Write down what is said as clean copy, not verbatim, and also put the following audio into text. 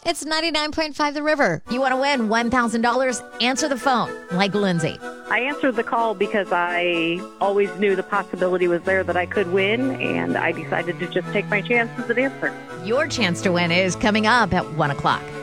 It's 99.5 The River. You want to win $1,000? Answer the phone like Lindsay. I answered the call because I always knew the possibility was there that I could win, and I decided to just take my chances and answer. Your chance to win is coming up at 1 o'clock.